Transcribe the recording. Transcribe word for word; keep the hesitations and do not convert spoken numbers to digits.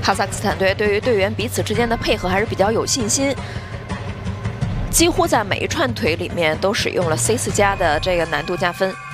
哈萨克斯坦队对于队员彼此之间的配合还是比较有信心，几乎在每一串腿里面都使用了 C 四加的这个难度加分。